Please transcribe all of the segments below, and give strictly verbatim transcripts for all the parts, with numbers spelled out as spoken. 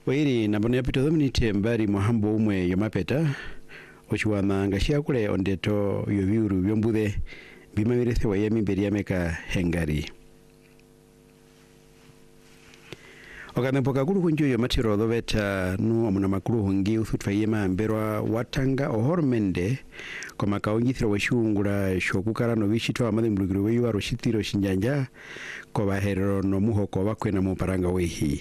Wairi na bonya pito dominite mbari muhambo umwe yomapeta ochiwana ngashia kule ondeto yobiuru byombude bimabirethe wayemi beriameka hengari Okane poka kuru kunjo yomatiro doveta nu omuna makuru hungi uthutwa yema mberwa watanga ohormende kwa makaongithiro washungura shokukara no bishito amade mbulugiro weyu aroshitiro shinjanja kwa baherero no muhoko bakwe na muparanga wehi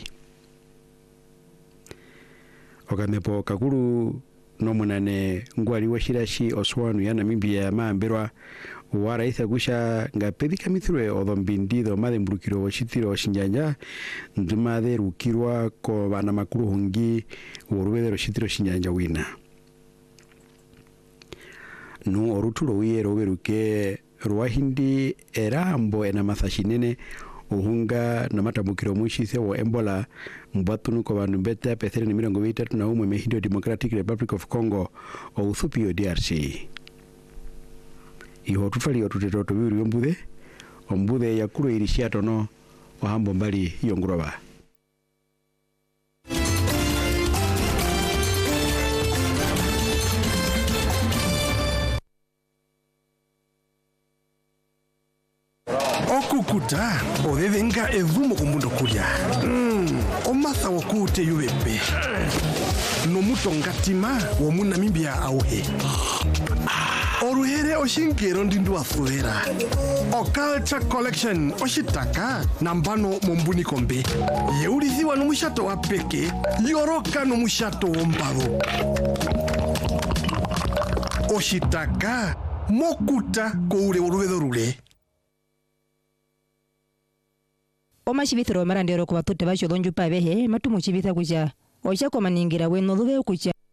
Okane poka kuru no munane ngwali washirashi oswanu ya Namibia maamberwa waraitha gusha nga pedika mithurwe odhombindido made mbulukiro washitiro shinjanja ndumade rukirwa ko bana makuru hungi urubedero shitiro shinjanja wina nu oruturo wiero weruke ruahindi erambo ena mathashinene uhunga na matamukiro mushise wa Ebola mbwatunu kwa bandu beta pethere ni mirongo mitatu na umwe mehindo Democratic Republic of Congo o Uthupio D R C Iho tufali otuteto tubiru yombude ombude yakuru irishiato no ohambo mbali yonguroba Okukuta odevenga evumo kumundo kulya mm. Omasa wakute yuwepe no mutongatima wo Namibia auhe Oruhere oshinkero ndindu afuera O Culture Collection oshitaka nambano mombuni kombe Yeuriziwa no mushato wa peke Yoroka no mushato wombaro Oshitaka mokuta koure oruwedo rule Oma shibithiro marandero kwa tutte basho donju pabehe matumu shibitha kuja Ocha kwa maningira weno lube kuja